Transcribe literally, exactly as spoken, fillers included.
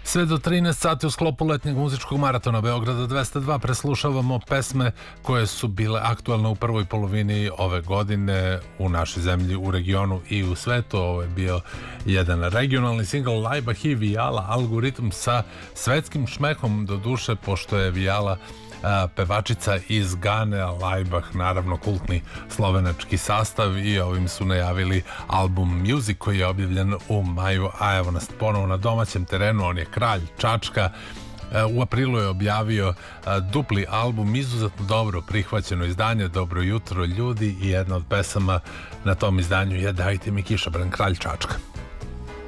Sve do trinaest sati u sklopu letnjeg muzičkog maratona Beograda dvesta dva preslušavamo pesme koje su bile aktualne u prvoj polovini ove godine u našoj zemlji, u regionu i u svetu. Ovo je bio jedan regionalni singl Laibach i Vijala, Algoritam, sa svetskim šmehom, do duše, pošto je Vijala a, pevačica iz Gane, a Laibach naravno kultni slovenački sastav, i ovim su najavili album Music koji je objavljen u maju, a evo nas ponovo na domaćem terenu. On je kralj Čačka. U aprilu je objavio dupli album, izuzetno dobro prihvaćeno izdanje, Dobro jutro ljudi, i jedna od pesama na tom izdanju je Dajte mi kišobran, kralj Čačka.